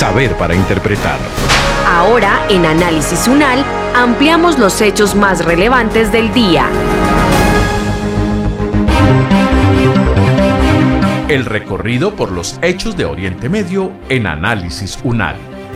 saber para interpretar. Ahora, en Análisis UNAL, ampliamos los hechos más relevantes del día. El recorrido por los hechos de Oriente Medio en Análisis UNAL.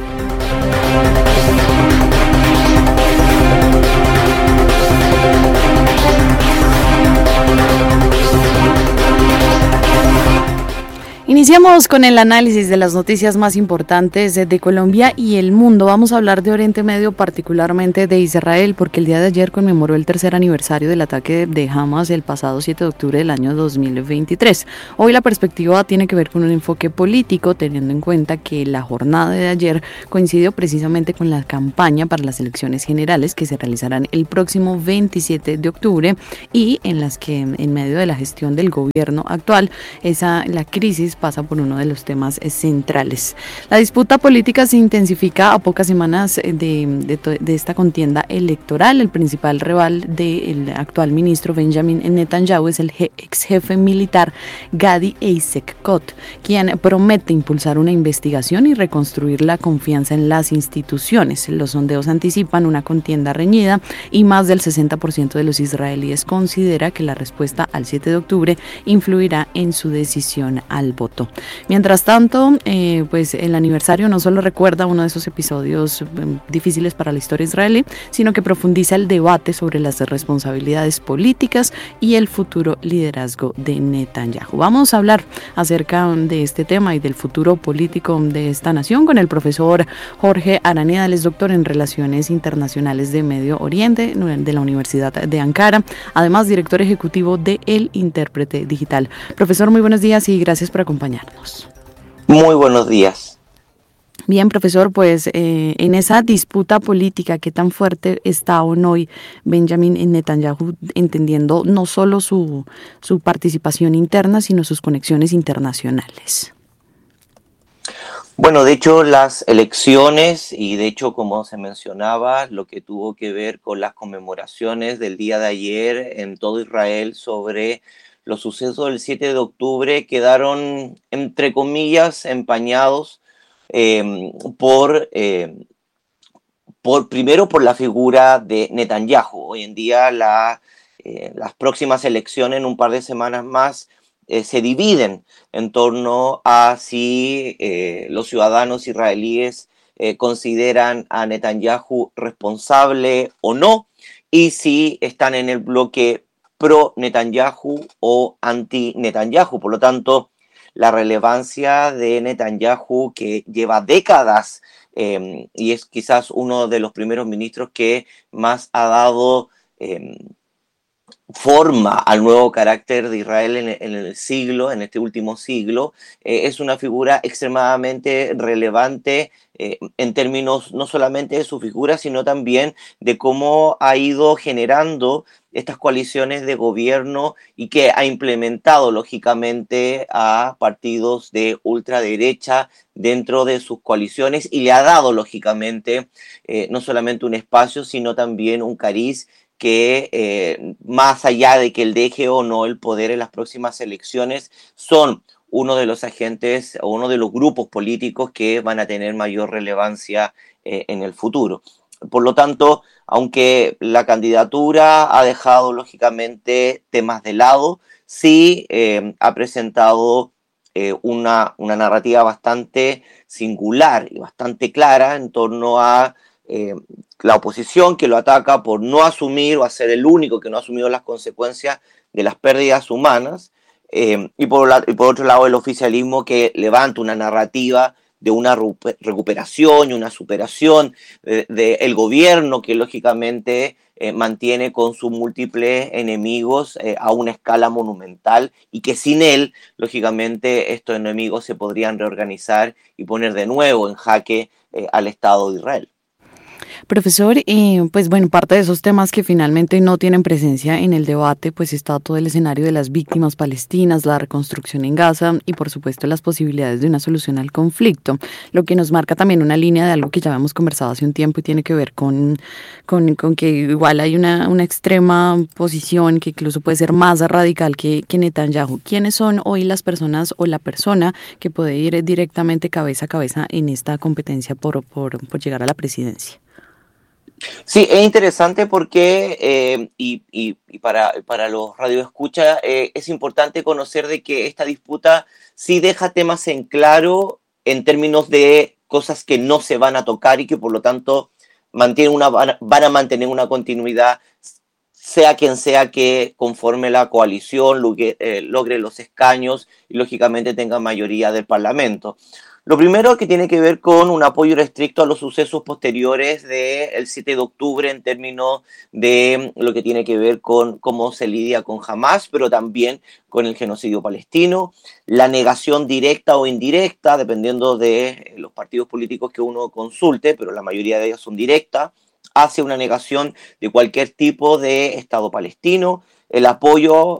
Iniciamos con el análisis de las noticias más importantes de Colombia y el mundo. Vamos a hablar de Oriente Medio, particularmente de Israel, porque el día de ayer conmemoró el tercer aniversario del ataque de Hamas el pasado 7 de octubre del año 2023. Hoy la perspectiva tiene que ver con un enfoque político, teniendo en cuenta que la jornada de ayer coincidió precisamente con la campaña para las elecciones generales que se realizarán el próximo 27 de octubre y en las que, en medio de la gestión del gobierno actual, la crisis pasa por uno de los temas centrales. La disputa política se intensifica a pocas semanas de esta contienda electoral. El principal rival del actual ministro Benjamin Netanyahu es el ex jefe militar Gadi Eisenkot, quien promete impulsar una investigación y reconstruir la confianza en las instituciones. Los sondeos anticipan una contienda reñida y más del 60% de los israelíes considera que la respuesta al 7 de octubre influirá en su decisión al voto. Mientras tanto, pues el aniversario no solo recuerda uno de esos episodios difíciles para la historia israelí, sino que profundiza el debate sobre las responsabilidades políticas y el futuro liderazgo de Netanyahu. Vamos a hablar acerca de este tema y del futuro político de esta nación con el profesor Jorge Araneda. Él es doctor en Relaciones Internacionales de Medio Oriente de la Universidad de Ankara, además director ejecutivo de El Intérprete Digital. Profesor, muy buenos días y gracias por acompañarnos. Muy buenos días. Bien, profesor, pues en esa disputa política, ¿qué tan fuerte está aún hoy Benjamin Netanyahu, entendiendo no solo su participación interna, sino sus conexiones internacionales? Bueno, de hecho, las elecciones y de hecho, como se mencionaba, lo que tuvo que ver con las conmemoraciones del día de ayer en todo Israel sobre los sucesos del 7 de octubre quedaron, entre comillas, empañados primero por la figura de Netanyahu. Hoy en día las próximas elecciones, en un par de semanas más, se dividen en torno a si los ciudadanos israelíes consideran a Netanyahu responsable o no, y si están en el bloque pro-Netanyahu o anti-Netanyahu. Por lo tanto, la relevancia de Netanyahu, que lleva décadas y es quizás uno de los primeros ministros que más ha dado forma al nuevo carácter de Israel en este último siglo, es una figura extremadamente relevante en términos no solamente de su figura, sino también de cómo ha ido generando estas coaliciones de gobierno y que ha implementado lógicamente a partidos de ultraderecha dentro de sus coaliciones y le ha dado lógicamente no solamente un espacio, sino también un cariz que más allá de que él deje o no el poder en las próximas elecciones, son uno de los agentes o uno de los grupos políticos que van a tener mayor relevancia en el futuro. Por lo tanto, aunque la candidatura ha dejado lógicamente temas de lado, sí ha presentado una narrativa bastante singular y bastante clara en torno a la oposición, que lo ataca por no asumir o a ser el único que no ha asumido las consecuencias de las pérdidas humanas, y por otro lado el oficialismo, que levanta una narrativa de una recuperación y una superación del gobierno, que lógicamente mantiene con sus múltiples enemigos a una escala monumental, y que sin él, lógicamente, estos enemigos se podrían reorganizar y poner de nuevo en jaque al Estado de Israel. Profesor, pues bueno, parte de esos temas que finalmente no tienen presencia en el debate, pues está todo el escenario de las víctimas palestinas, la reconstrucción en Gaza y por supuesto las posibilidades de una solución al conflicto, lo que nos marca también una línea de algo que ya habíamos conversado hace un tiempo y tiene que ver con que igual hay una extrema posición que incluso puede ser más radical que Netanyahu. ¿Quiénes son hoy las personas o la persona que puede ir directamente cabeza a cabeza en esta competencia por llegar a la presidencia? Sí, es interesante porque, y para los radioescuchas, es importante conocer de que esta disputa sí deja temas en claro en términos de cosas que no se van a tocar y que por lo tanto van a mantener una continuidad, sea quien sea que conforme la coalición logre los escaños y lógicamente tenga mayoría del Parlamento. Lo primero que tiene que ver con un apoyo restricto a los sucesos posteriores del 7 de octubre en términos de lo que tiene que ver con cómo se lidia con Hamas, pero también con el genocidio palestino, la negación directa o indirecta, dependiendo de los partidos políticos que uno consulte, pero la mayoría de ellos son directas, hacia una negación de cualquier tipo de Estado palestino, el apoyo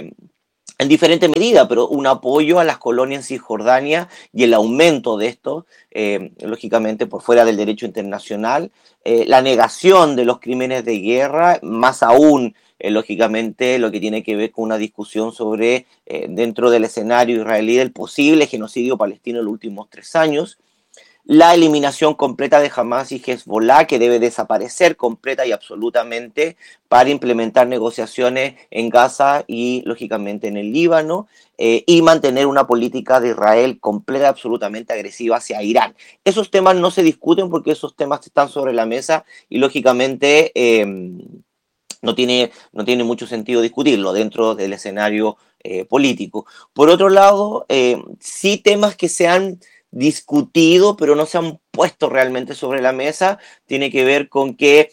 en diferentes medidas, pero un apoyo a las colonias en Cisjordania y el aumento de esto, lógicamente por fuera del derecho internacional, la negación de los crímenes de guerra, más aún, lógicamente, lo que tiene que ver con una discusión sobre, dentro del escenario israelí, el posible genocidio palestino en los últimos 3 años, la eliminación completa de Hamas y Hezbollah, que debe desaparecer completa y absolutamente para implementar negociaciones en Gaza y, lógicamente, en el Líbano, y mantener una política de Israel completa y absolutamente agresiva hacia Irán. Esos temas no se discuten porque esos temas están sobre la mesa y, lógicamente, no tiene mucho sentido discutirlo dentro del escenario político. Por otro lado, sí temas que se han discutido, pero no se han puesto realmente sobre la mesa, tiene que ver con qué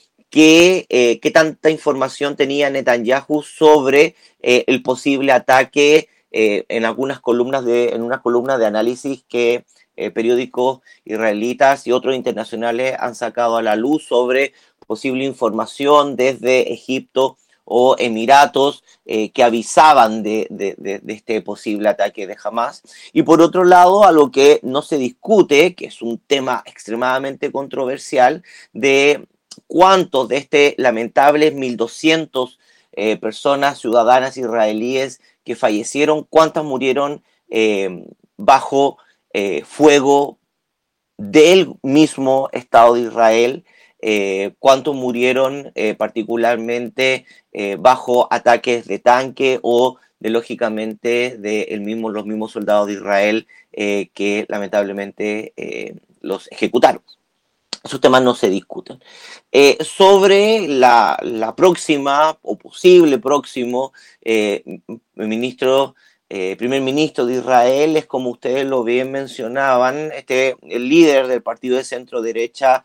tanta información tenía Netanyahu sobre el posible ataque en una columna de análisis que periódicos israelitas y otros internacionales han sacado a la luz sobre posible información desde Egipto o Emiratos que avisaban de este posible ataque de Hamas. Y por otro lado, a lo que no se discute, que es un tema extremadamente controversial, de cuántos de este lamentable 1.200 personas ciudadanas israelíes que fallecieron, cuántas murieron bajo fuego del mismo Estado de Israel, cuántos murieron particularmente bajo ataques de tanque o lógicamente los mismos soldados de Israel que lamentablemente los ejecutaron. Esos temas no se discuten. Sobre la próxima o posible próximo primer ministro de Israel, es como ustedes lo bien mencionaban, el líder del partido de centro derecha,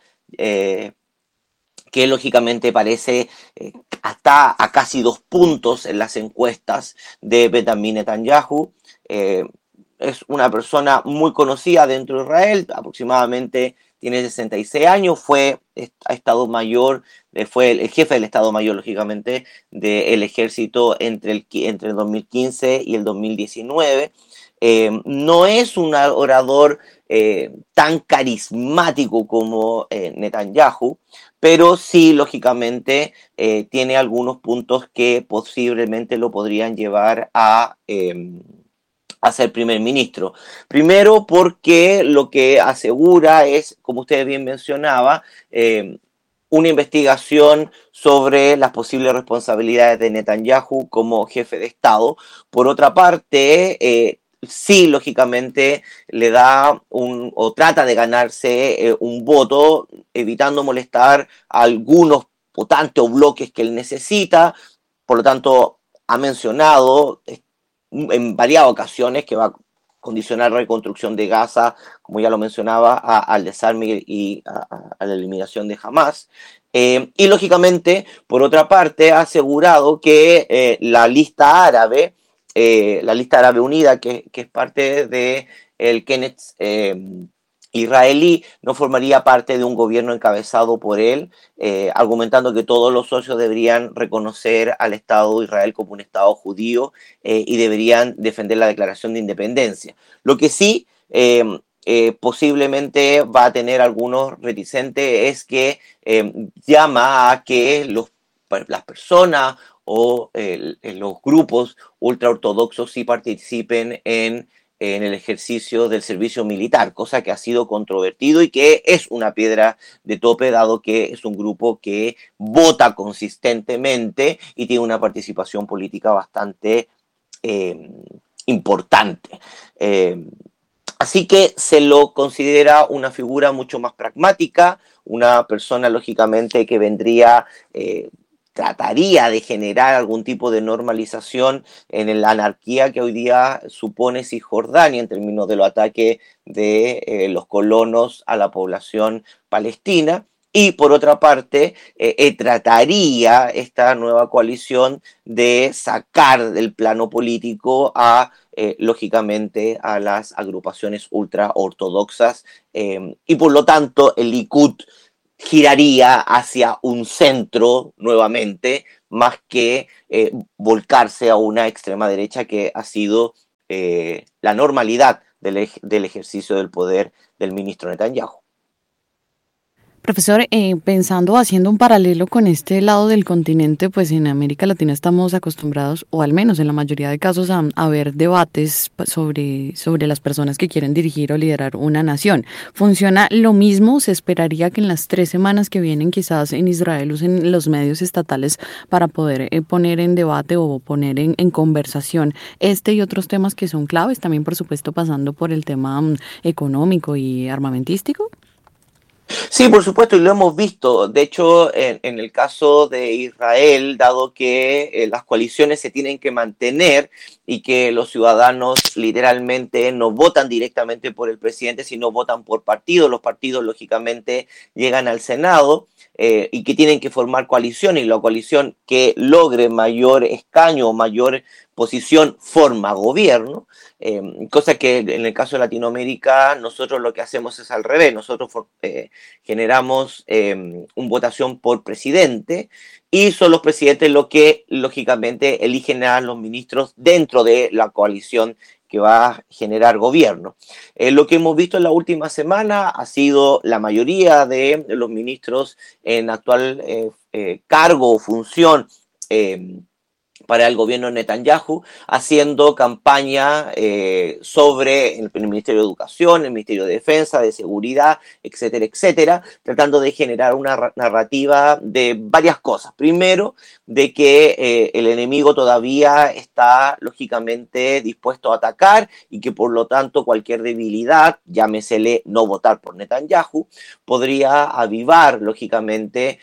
que lógicamente parece hasta a casi 2 puntos en las encuestas de Benjamin Netanyahu. Es una persona muy conocida dentro de Israel, aproximadamente tiene 66 años, fue Estado Mayor, fue el jefe del Estado Mayor, lógicamente, del ejército entre el 2015 y el 2019. No es un orador tan carismático como Netanyahu, pero sí, lógicamente, tiene algunos puntos que posiblemente lo podrían llevar a ser primer ministro. Primero porque lo que asegura es, como usted bien mencionaba, una investigación sobre las posibles responsabilidades de Netanyahu como jefe de Estado. Por otra parte, sí, lógicamente, le da o trata de ganarse un voto, evitando molestar a algunos votantes o bloques que él necesita. Por lo tanto, ha mencionado en varias ocasiones que va a condicionar la reconstrucción de Gaza, como ya lo mencionaba, al desarme y a la eliminación de Hamas. Y lógicamente, por otra parte, ha asegurado que la lista árabe Unida, que es parte de el Kenneth israelí no formaría parte de un gobierno encabezado por él, argumentando que todos los socios deberían reconocer al Estado de Israel como un Estado judío y deberían defender la declaración de independencia. Lo que sí posiblemente va a tener algunos reticentes es que llama a que las personas o los grupos ultraortodoxos sí participen en el ejercicio del servicio militar, cosa que ha sido controvertido y que es una piedra de tope, dado que es un grupo que vota consistentemente y tiene una participación política bastante importante. Así que se lo considera una figura mucho más pragmática, una persona lógicamente que trataría de generar algún tipo de normalización en la anarquía que hoy día supone Cisjordania en términos de los ataques de los colonos a la población palestina. Y por otra parte, trataría esta nueva coalición de sacar del plano político lógicamente, a las agrupaciones ultraortodoxas y por lo tanto el Likud giraría hacia un centro nuevamente, más que volcarse a una extrema derecha que ha sido la normalidad del ejercicio del poder del ministro Netanyahu. Profesor, pensando, haciendo un paralelo con este lado del continente, pues en América Latina estamos acostumbrados, o al menos en la mayoría de casos, a ver debates sobre las personas que quieren dirigir o liderar una nación. ¿Funciona lo mismo? ¿Se esperaría que en las 3 semanas que vienen quizás en Israel usen los medios estatales para poder poner en debate o poner en conversación este y otros temas que son claves, también por supuesto pasando por el tema económico y armamentístico? Sí, por supuesto, y lo hemos visto. De hecho, en el caso de Israel, dado que las coaliciones se tienen que mantener y que los ciudadanos literalmente no votan directamente por el presidente, sino votan por partidos, los partidos lógicamente llegan al Senado y que tienen que formar coaliciones, y la coalición que logre mayor escaño o mayor posición forma gobierno, cosa que en el caso de Latinoamérica nosotros lo que hacemos es al revés. Nosotros generamos una votación por presidente y son los presidentes los que lógicamente eligen a los ministros dentro de la coalición que va a generar gobierno. Lo que hemos visto en la última semana ha sido la mayoría de los ministros en actual cargo o función para el gobierno de Netanyahu, haciendo campaña sobre el Ministerio de Educación, el Ministerio de Defensa, de Seguridad, etcétera, etcétera, tratando de generar una narrativa de varias cosas. Primero, de que el enemigo todavía está lógicamente dispuesto a atacar y que por lo tanto cualquier debilidad, llámesele no votar por Netanyahu, podría avivar lógicamente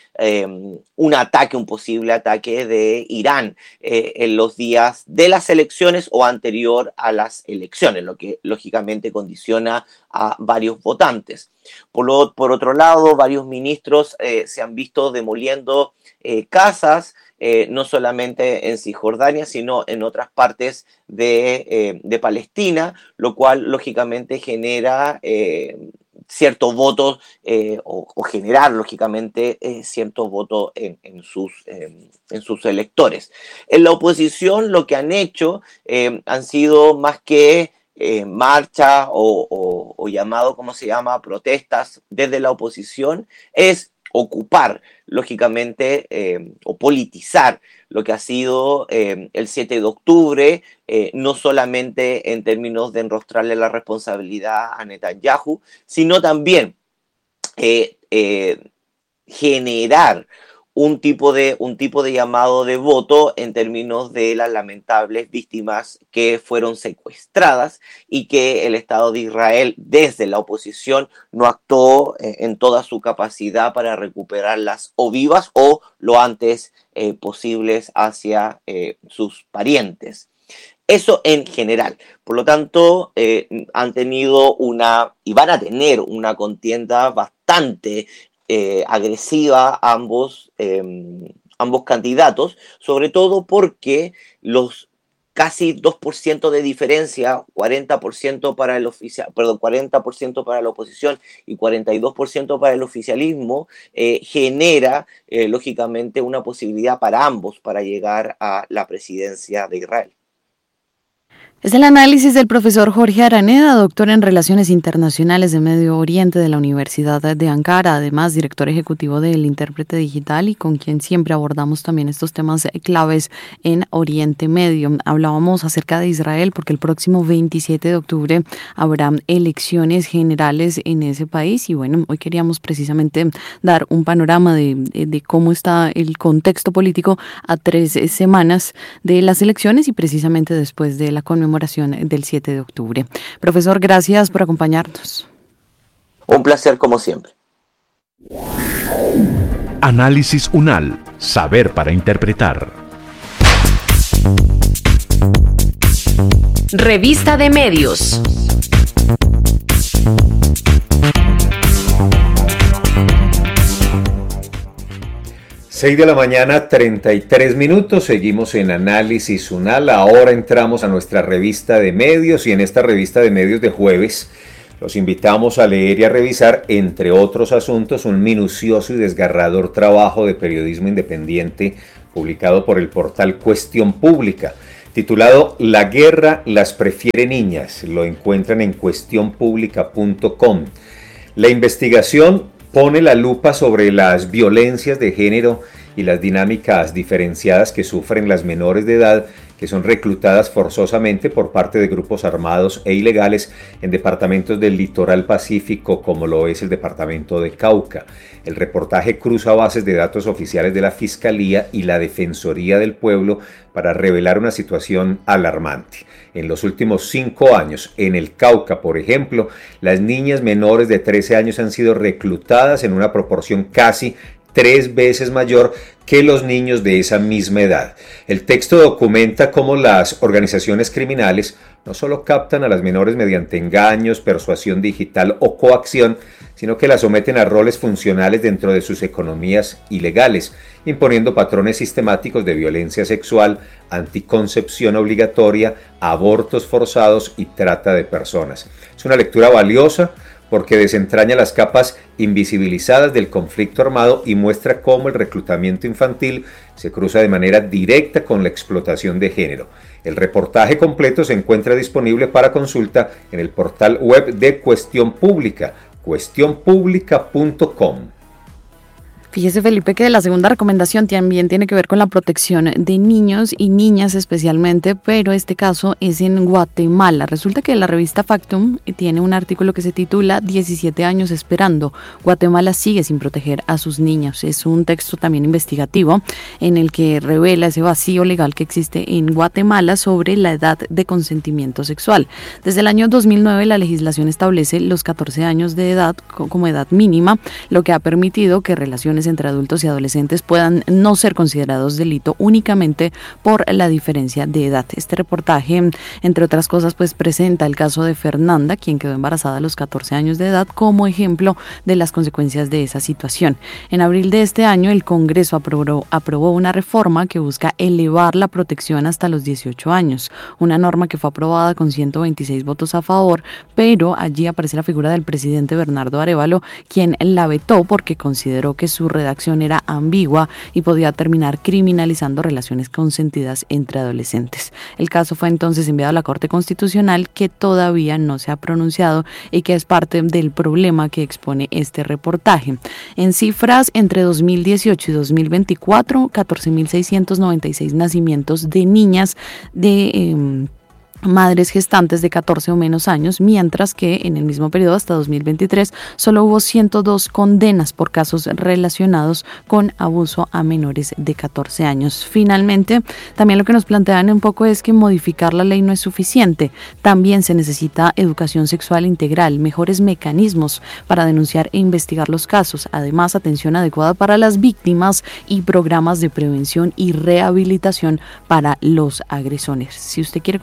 un posible ataque de Irán en los días de las elecciones o anterior a las elecciones, lo que lógicamente condiciona a varios votantes. Por otro lado, varios ministros se han visto demoliendo casas, no solamente en Cisjordania, sino en otras partes de Palestina, lo cual lógicamente genera ciertos votos o generar lógicamente ciertos votos en sus electores. En la oposición lo que han hecho han sido más que marcha o llamado, ¿cómo se llama?, protestas desde la oposición, es ocupar, lógicamente, o politizar lo que ha sido el 7 de octubre, no solamente en términos de enrostrarle la responsabilidad a Netanyahu, sino también generar un tipo de llamado de voto en términos de las lamentables víctimas que fueron secuestradas y que el Estado de Israel desde la oposición no actuó en toda su capacidad para recuperarlas o vivas o lo antes posibles hacia sus parientes. Eso en general. Por lo tanto, han tenido y van a tener una contienda bastante agresiva ambos candidatos, sobre todo porque los casi 2% de diferencia, 40% para el oficial, perdón, 40% para la oposición y 42% para el oficialismo, genera lógicamente una posibilidad para ambos para llegar a la presidencia de Israel. Es el análisis del profesor Jorge Araneda, doctor en Relaciones Internacionales de Medio Oriente de la Universidad de Ankara, además director ejecutivo del Intérprete Digital y con quien siempre abordamos también estos temas claves en Oriente Medio. Hablábamos acerca de Israel porque el próximo 27 de octubre habrá elecciones generales en ese país y bueno, hoy queríamos precisamente dar un panorama de cómo está el contexto político a 3 semanas de las elecciones y precisamente después de la conmemoración del 7 de octubre. Profesor, gracias por acompañarnos. Un placer como siempre. Análisis UNAL, saber para interpretar. Revista de Medios. Seis de la mañana, 33 minutos, seguimos en Análisis UNAL, ahora entramos a nuestra revista de medios y en esta revista de medios de jueves los invitamos a leer y a revisar, entre otros asuntos, un minucioso y desgarrador trabajo de periodismo independiente publicado por el portal Cuestión Pública, titulado La guerra las prefiere niñas, lo encuentran en cuestionpublica.com. La investigación pone la lupa sobre las violencias de género y las dinámicas diferenciadas que sufren las menores de edad que son reclutadas forzosamente por parte de grupos armados e ilegales en departamentos del litoral pacífico como lo es el departamento de Cauca. El reportaje cruza bases de datos oficiales de la Fiscalía y la Defensoría del Pueblo para revelar una situación alarmante. En los últimos 5 años, en el Cauca, por ejemplo, las niñas menores de 13 años han sido reclutadas en una proporción casi 3 veces mayor que los niños de esa misma edad. El texto documenta cómo las organizaciones criminales no solo captan a las menores mediante engaños, persuasión digital o coacción, sino que las someten a roles funcionales dentro de sus economías ilegales, imponiendo patrones sistemáticos de violencia sexual, anticoncepción obligatoria, abortos forzados y trata de personas. Es una lectura valiosa porque desentraña las capas invisibilizadas del conflicto armado y muestra cómo el reclutamiento infantil se cruza de manera directa con la explotación de género. El reportaje completo se encuentra disponible para consulta en el portal web de Cuestión Pública, cuestionpublica.com. Fíjese, Felipe, que la segunda recomendación también tiene que ver con la protección de niños y niñas especialmente, pero este caso es en Guatemala. Resulta que la revista Factum tiene un artículo que se titula 17 años esperando. Guatemala sigue sin proteger a sus niños. Es un texto también investigativo en el que revela ese vacío legal que existe en Guatemala sobre la edad de consentimiento sexual. Desde el año 2009 la legislación establece los 14 años de edad como edad mínima, lo que ha permitido que relaciones entre adultos y adolescentes puedan no ser considerados delito únicamente por la diferencia de edad. Este reportaje, entre otras cosas, pues presenta el caso de Fernanda, quien quedó embarazada a los 14 años de edad, como ejemplo de las consecuencias de esa situación. En abril de este año, el Congreso aprobó una reforma que busca elevar la protección hasta los 18 años, una norma que fue aprobada con 126 votos a favor, pero allí aparece la figura del presidente Bernardo Arévalo, quien la vetó porque consideró que su redacción era ambigua y podía terminar criminalizando relaciones consentidas entre adolescentes. El caso fue entonces enviado a la Corte Constitucional, que todavía no se ha pronunciado y que es parte del problema que expone este reportaje. En cifras, entre 2018 y 2024, 14.696 nacimientos de niñas de madres gestantes de 14 o menos años, mientras que en el mismo periodo hasta 2023 solo hubo 102 condenas por casos relacionados con abuso a menores de 14 años. Finalmente, también lo que nos plantean un poco es que modificar la ley no es suficiente. También se necesita educación sexual integral, mejores mecanismos para denunciar e investigar los casos, además atención adecuada para las víctimas y programas de prevención y rehabilitación para los agresores. Si usted quiere conocer más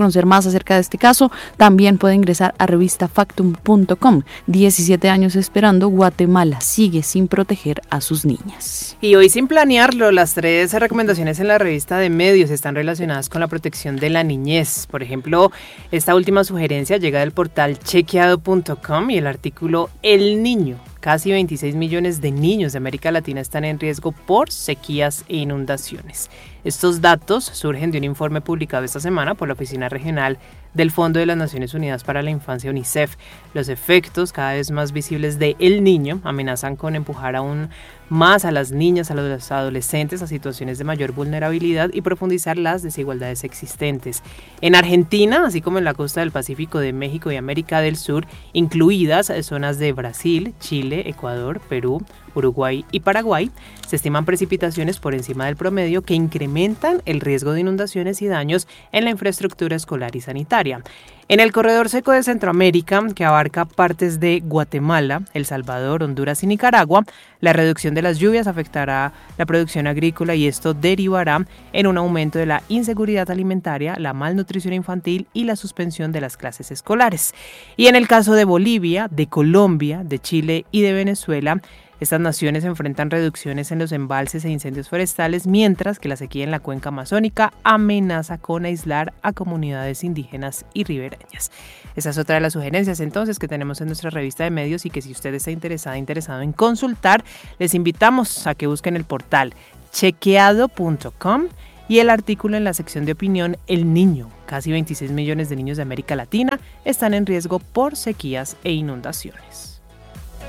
acerca de este caso, también puede ingresar a revistafactum.com. 17 años esperando, Guatemala sigue sin proteger a sus niñas. Y hoy, sin planearlo, las 3 recomendaciones en la revista de medios están relacionadas con la protección de la niñez. Por ejemplo, esta última sugerencia llega del portal chequeado.com y el artículo El Niño. Casi 26 millones de niños de América Latina están en riesgo por sequías e inundaciones. Estos datos surgen de un informe publicado esta semana por la Oficina Regional del Fondo de las Naciones Unidas para la Infancia, UNICEF. Los efectos cada vez más visibles de El Niño amenazan con empujar aún más a las niñas, a los adolescentes a situaciones de mayor vulnerabilidad y profundizar las desigualdades existentes. En Argentina, así como en la costa del Pacífico de México y América del Sur, incluidas zonas de Brasil, Chile, Ecuador, Perú, Uruguay y Paraguay, se estiman precipitaciones por encima del promedio que incrementan el riesgo de inundaciones y daños en la infraestructura escolar y sanitaria. En el corredor seco de Centroamérica, que abarca partes de Guatemala, El Salvador, Honduras y Nicaragua, la reducción de las lluvias afectará la producción agrícola y esto derivará en un aumento de la inseguridad alimentaria, la malnutrición infantil y la suspensión de las clases escolares. Y en el caso de Bolivia, de Colombia, de Chile y de Venezuela, estas naciones enfrentan reducciones en los embalses e incendios forestales, mientras que la sequía en la cuenca amazónica amenaza con aislar a comunidades indígenas y ribereñas. Esa es otra de las sugerencias entonces que tenemos en nuestra revista de medios y que si usted está interesado en consultar, les invitamos a que busquen el portal chequeado.com y el artículo en la sección de opinión El Niño. Casi 26 millones de niños de América Latina están en riesgo por sequías e inundaciones.